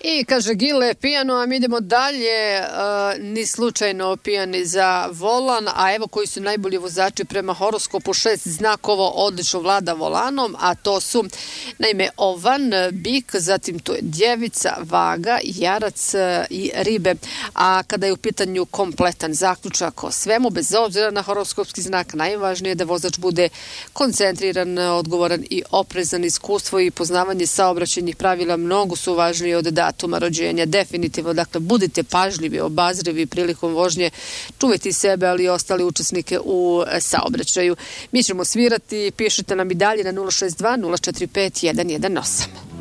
I kaže Gile pijano, a mi idemo dalje, ni slučajno pijani za volan, a evo koji su najbolji vozači prema horoskopu, 6 znakovo odlično vlada volanom, a to su naime Ovan, Bik, zatim tu je Djevica, Vaga, Jarac i Ribe. A kada je u pitanju kompletan zaključak o svemu, bez obzira na horoskopski znak, najvažnije je da vozač bude koncentriran, odgovoran i oprezan. Iskustvo i poznavanje saobraćajnih pravila mnogo su važnije od datuma rođenja. Definitivno, dakle, budite pažljivi, obazrivi prilikom vožnje, čuvajte sebe, ali i ostali učesnike u saobraćaju. Mi ćemo svirati, pišite nam i dalje na 062 045 118.